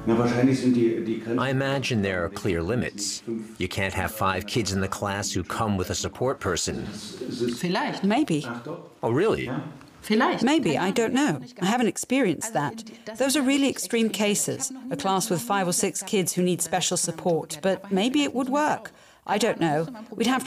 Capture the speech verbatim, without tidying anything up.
I imagine there are clear limits. You can't have five kids in the class who come with a support person. Maybe. Oh, really? Maybe, I don't know. I haven't experienced that. Those are really extreme cases, a class with five or six kids who need special support, but maybe it would work. I don't know. We'd have to